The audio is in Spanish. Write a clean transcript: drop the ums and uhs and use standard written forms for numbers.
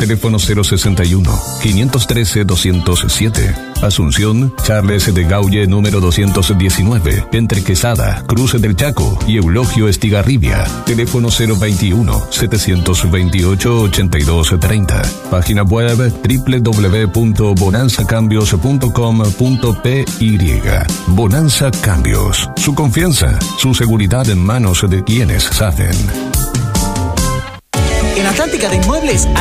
teléfono 061-513-207. Asunción, Charles de Gaulle número 219, entre Quesada, Cruce del Chaco y Eulogio Estigarribia. Teléfono 021-728-8230. Página web www.bonanzacambios.com.py. Bonanza Cambios. Su confianza, su seguridad en manos de quienes saben. En Atlántica de Inmuebles